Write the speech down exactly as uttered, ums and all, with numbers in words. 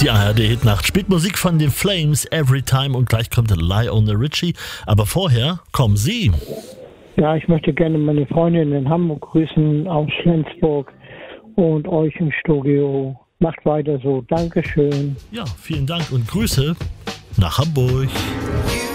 Die A R D-Hitnacht spielt Musik von den Flames, Everytime, und gleich kommt Lionel Richie. Aber vorher kommen Sie. Ja, ich möchte gerne meine Freundin in Hamburg grüßen aus Flensburg und euch im Studio. Macht weiter so. Dankeschön. Ja, vielen Dank und Grüße nach Hamburg.